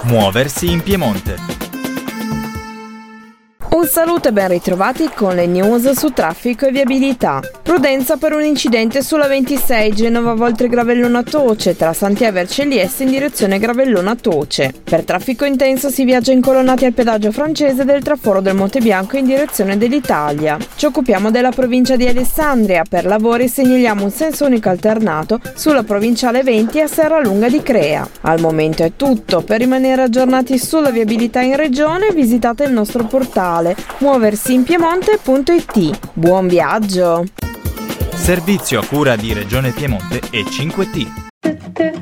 Muoversi in Piemonte. Un saluto e ben ritrovati con le news su traffico e viabilità. Prudenza per un incidente sulla 26 Genova Voltre Gravellona Toce tra Santiago Vercelliesse in direzione Gravellona Toce. Per traffico intenso si viaggia incolonnati al pedaggio francese del traforo del Monte Bianco in direzione dell'Italia. Ci occupiamo della provincia di Alessandria. Per lavori segnaliamo un senso unico alternato sulla provinciale 20 a Serralunga di Crea. Al momento è tutto. Per rimanere aggiornati sulla viabilità in regione visitate il nostro portale muoversiinpiemonte.it. Buon viaggio! Servizio a cura di Regione Piemonte e 5T.